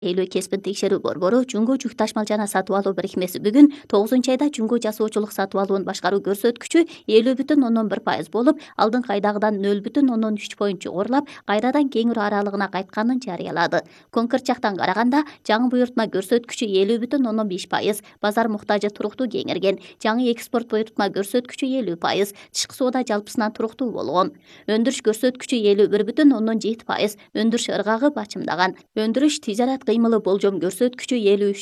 Элүү кесипин текшерүү борбору Жунго жүк ташмал жана сатып алуу бирикмеси бүгүн 9-айда Жунго жасоочулук сатып алуун башкаруу көрсөткүчү 50,1% болуп, алдыңкы айдагыдан 0,3 поинт жогорулап, кайрадан кеңирүү аралыгына кайтканын жарыялады. Конкурс жактан караганда, жаңы буйртма көрсөткүчү 50,5%, базар муктажы туруктуу кеңирген. Жаңы экспорт буйртма көрсөткүчү 50%, тышкы соода жалпысынан туруктуу болгон. Өндүрүш көрсөткүчү 51,7%, өндүрүш ыргагы бачымдаган. Өндүрүш тижарат кыймылы болжом көрсөткүчү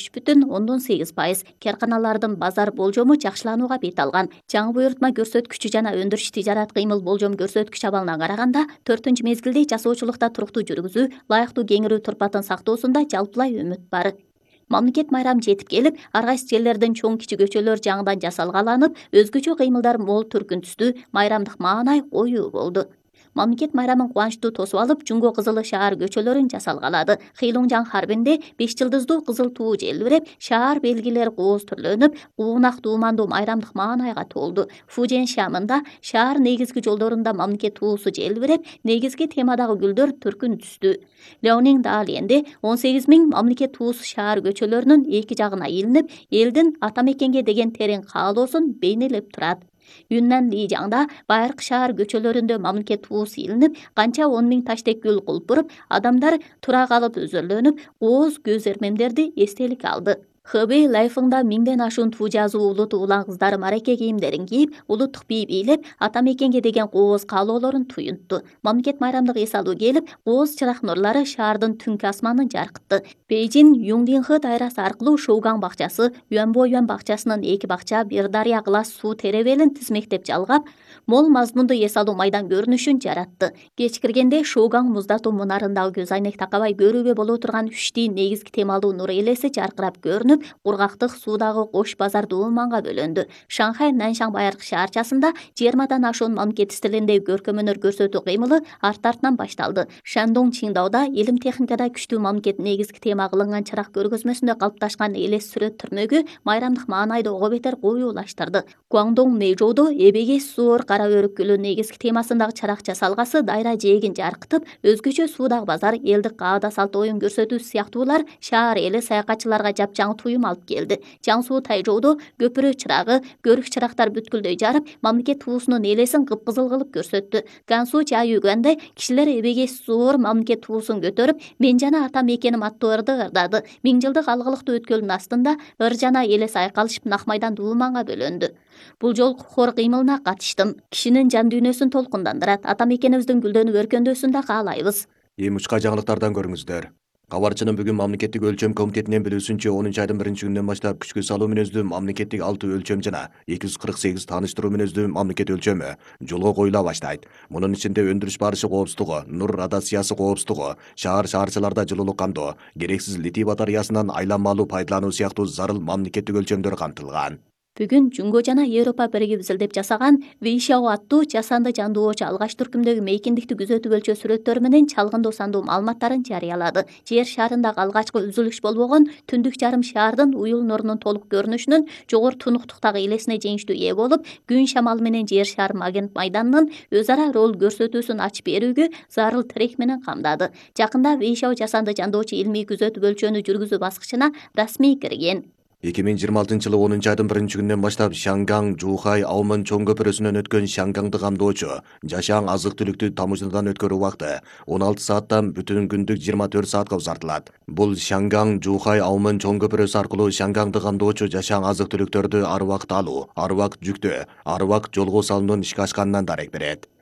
53,8%, карканалардын базар болжому жакшыланууга бет алган. Жаңы буйртма көрсөткүчү жана өндүрүш тижарат кыймыл болжом көрсөткүч абалына караганда, 4-мезгилде жасоочулукта туруктуу жүргүзүү, ылайыктуу кеңирүү турпатын сактоосунда жалпылай үмүт бар. Мамлекет майрамы жетип келип, ар кайсы жерлердин чоң-кичи көчөлөр жаңыдан жасалгаланып, өзгөчө кыймылдар мол түркүн түстү, майрамдык маанай коюу болду. Мамлекет майрамын кубанычтуу тосуп алып, Жунго кызылы шаар көчөлөрүн жасалгалады. Хилуңжаң харбинде 5 жылдыздуу кызыл туу желбиреп, шаар белгилери кооз түрлөнүп, уунак дуумандуу майрамдык маанайга толду. Фужен шамында шаар негизги жолдорунда мамлекет туусу желбиреп, негизги темадагы гүлдөр түркүн түстү. Леонин Далиенде 18 000 мамлекет туусу шаар көчөлөрүнүн эки жагына илинип, элдин ата мекенге деген терең каалоосун бейнелеп турат. Юннан Лижаңда байыркы шаар көчөлөрүндө мамлекет туусу илинип, канча 10 000 таштек гүл кулпуруп, адамдар тура калып өзөрлөнүп, кооз көз эрмемдерди эстелик алды. Хэбэй Лайфыңда 1000ден ашуун туу жазуу улуту улан кыздары мараке кийимдерин кийип, улуттук бий бийлеп, ата мекенге деген кооз каалоолорун туюнтту. Мамлекет майрамдык эс алуу келип, кооз чырак нурлары шаардын түнкү асманын жаркытты. Бейжин Юңдинхэ дайрасы аркылуу Шоугаң бакчасы, Юанбоюан бакчасынын эки бакча, бир дарыя кылас суу теребелин тизмектеп жалгап, мол мазмундуу эс алуу майдан көрүнүшүн жаратты. Кеч киргенде Шоугаң муздатуу мунарындагы көз айнек такабай көрүүгө боло турган үчтий негизги темалуу нур элеси жаркырап көрүнүп, кургактык суудагы кош базар дууманга бөлөндү. Шанхай Наншаң байыркы шаарчасында 20дан ашуун мамлекет стилинде көркөм өнөр көрсөтүү кыймылы арт-артынан башталды. Шандong Чиндауда илим техникада күчтүү мамлекет негизги тема кылынган чырак көргөзмөсүндө калыпташкан элес сүрөт түрмөгү майрамдык маанайды ого бетер коюулаштырды. Гуаңдоң Мэйжоодо эбеге суур кара өрүк гүлү негизги темасындагы чырак жасалгасы дайра жээгин жаркытып, өзгөчө суудагы базар, элдик каада салт оюн көрсөтүү сыяктуулар шаар эли саякатчыларга жапжаң туюм алып келди. Жаңсуу Тайжоодо көпүрө чырагы, көрүк чырактар бүткүлдөй жарып, мамлекет туусунун элесин кыпкызыл кылып көрсөттү. Гансу Чаюганда кишилер эбеге суур мамлекет туусун көтөрүп, мен жана ата мекеним аттуу ырды ырдады. 1000 жылдык алгылыктуу өткөлдүн астында ыр жана элес айкалышып нак майдан дууманга бөлөндү. Бул жолку хор кыймылына катыштым. Кишинин жан дүйнөсүн толкундандырат. Ата мекенибиздин гүлдөнүп өркөндөсүн да каалайбыз. Эми учка жаңылыктардан көрүңүздөр. Кабарчынын бүгүн мамлекеттик өлчөм комитетинен билүүсүнчө 10-айдын 1-күнүнөн баштап күчкө салуу мүнөздүү мамлекеттик 6 өлчөм жана 248 тааныштыруу мүнөздүү мамлекет өлчөмү жолго коюла баштайт. Мунун ичинде өндүрүш барышы коопсуздугу, нур радиациясы коопсуздугу, шаарчыларда жылуулук камтоо, керексиз литий батареясынан айланмалуу пайдалануу сыяктуу зарыл мамлекеттик өлчөмдөр камтылган. Бүгүн Жунго жана Европа биригип изилдеп жасаган Вейшао аттуу жасанды жандоочу алгач түркүмдөгү мейкиндикти күзөтүп өлчөө сүрөттөрү менен чалгындоо сандуу маалыматтарын жарыялады. Жер шарындагы алгачкы үзүлүш болбогон түндүк жарым шаардын уюл нурунун толук көрүнүшүнүн жогору тунуктуктагы элесине жеңиштүү ээ болуп, күн шамалы менен жер шары магнит майданынын өз ара роль көрсөтүүсүн ачып берүүгө зарыл тирек менен камдады. Жакында Вейшао жасанды жандоочу илмий күзөтүп өлчөөнү жүргүзүү баскычына расмий кирген. 2026-жылы 10-айдын 1-күнүнөн баштап Шангаң Жухай Аумын чоң көпүрөсүнөн өткөн Шангаңды камдоочу жашаң азык түлүктү тамошадан өткөрүү убакыты 16 сааттан бүтүн күндүк 24 саатка узартылат. Бул Шангаң Жухай Аумын чоң көпүрөсү аркылуу Шангаңды камдоочу жашаң азык түлүктөрдү ар убакыт алуу, ар убакыт жүктөө, ар убакыт жолго салуунун ишке ашканынан дарек берет.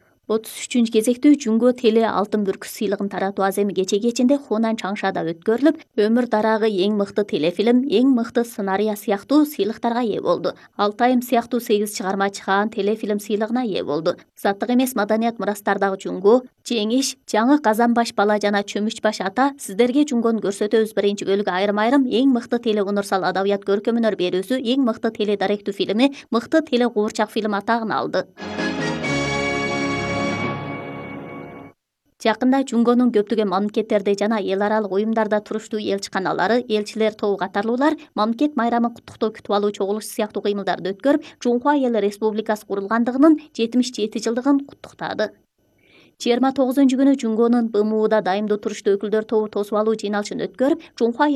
33 кезектүү Жунго Теле алтын бүркүс сыйлыгын таратуу аземи кечеге Хунан Чаңшада өткөрүлүп, өмүр дарагы эң мыкты телефилм, эң мыкты сценария сыяктуу сыйлыктарга ээ болду. Алтайым сыяктуу 8 чыгарма чыгаан телефилм сыйлыгына ээ болду. Заттык эмес маданият мурастардагы Жунго, Жеңиш, Жаңы Казанбаш бала жана Чөмүчбаш ата сиздерге Жунгону көрсөтөбүз биринчи бөлүгү айрым-айрым эң мыкты теле универсал адабият көркөм өнөр берүүсү, эң мыкты теле даректүү фильми, мыкты теле куурчак фильм атагын алды. Жакында Жунгонун көптөгөн мамлекеттерде жана эл аралык уюмдарда туруштуу элчиканалары, элчилер тобу катарлуулар мамлекет майрамын куттуктоо күтүп алуу чогулуш сыяктуу кыймылдарды өткөрүп, Жунхуа Эл Республикасы курулгандыгынын 77 жылдыгын куттуктады. 29 күнү Жунгонун БМУда дайымдуу туруштуу өкүлдөр тобу тосуп алуу жыйналышын өткөрүп, Чуңхуа